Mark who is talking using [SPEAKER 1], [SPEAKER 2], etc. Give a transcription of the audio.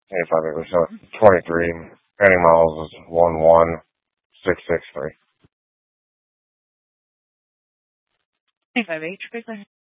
[SPEAKER 1] 85 acres. So 23. Penny miles is 11663.
[SPEAKER 2] 25H, please.